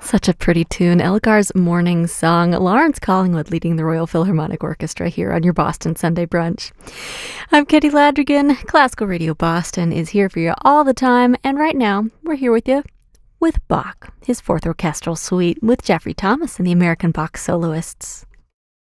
Such a pretty tune. Elgar's Morning Song. Lawrence Collingwood leading the Royal Philharmonic Orchestra here on your Boston Sunday Brunch. I'm Katie Ladrigan. Classical Radio Boston is here for you all the time, and right now we're here with you with Bach, his Fourth Orchestral Suite with Jeffrey Thomas and the American Bach Soloists.